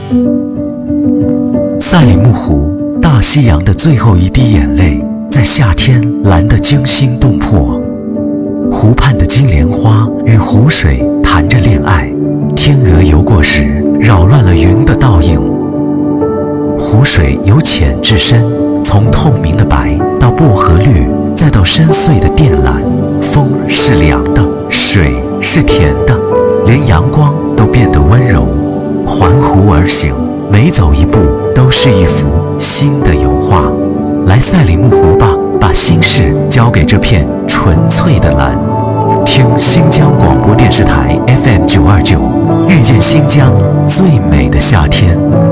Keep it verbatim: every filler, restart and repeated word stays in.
赛里木湖，大西洋的最后一滴眼泪，在夏天蓝得惊心动魄。湖畔的金莲花与湖水谈着恋爱，天鹅游过时，扰乱了云的倒影。湖水由浅至深，从透明的白到薄荷绿，再到深邃的靛蓝。风是凉的，水是甜的，连阳光都变得温柔。环湖而行，每走一步都是一幅新的油画。来赛里木湖吧，把心事交给这片纯粹的蓝。听新疆广播电视台 F M 九二九，遇见新疆最美的夏天。